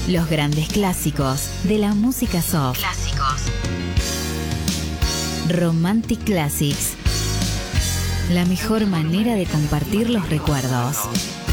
Los grandes clásicos de la música soft. Romantic Classics. La mejor manera de compartir los recuerdos.